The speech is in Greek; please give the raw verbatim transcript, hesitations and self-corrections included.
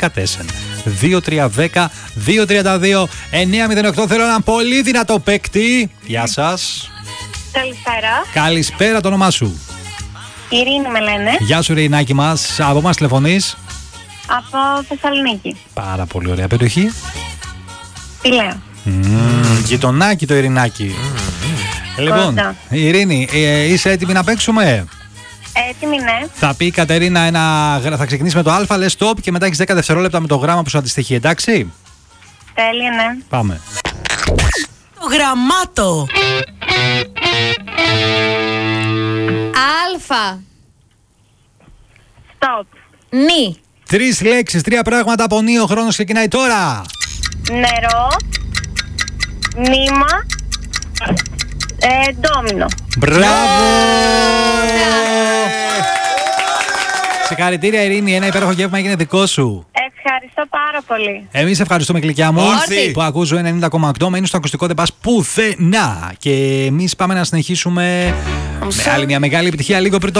τέσσερα δύο τρία ένα μηδέν δύο τρία δύο εννιά μηδέν οκτώ. Θέλω έναν πολύ δυνατό παίκτη. Γεια σας. Καλησπέρα. Καλησπέρα, το όνομά σου? Ειρήνη με λένε. Γεια σου, Ειρηνάκη μας. Από μας τηλεφωνείς? Από Θεσσαλονίκη. Πάρα πολύ ωραία περιοχή. Πηλαία. Mm, γειτονάκι το Ειρηνάκι. Mm, λοιπόν, Κοντά. Ειρήνη, ε, είσαι έτοιμη να παίξουμε? Έτοιμη, ναι. Θα πει η Κατερίνα ένα. Θα ξεκινήσει με το Α, λες stop και μετά έχεις δέκα δευτερόλεπτα με το γράμμα που σου αντιστοιχεί, εντάξει? Τέλεια, ναι. Πάμε. Το γραμμάτο. Αλφα. Stop. Νι. Τρεις λέξεις, τρία πράγματα από νι. Ο χρόνος ξεκινάει τώρα. Νερό. Νήμα. Ε, ντόμινο. Μπράβο! Συγχαρητήρια, Ειρήνη. Ένα υπέροχο γεύμα έγινε δικό σου. Ευχαριστώ πάρα πολύ. Εμείς ευχαριστούμε, γλυκιά μου. Όρθι. Που ακούς ενενήντα κόμμα οκτώ. Μένεις στο ακουστικό, δεν πας πουθενά. Και εμείς πάμε να συνεχίσουμε με άλλη μια μεγάλη επιτυχία λίγο πριν το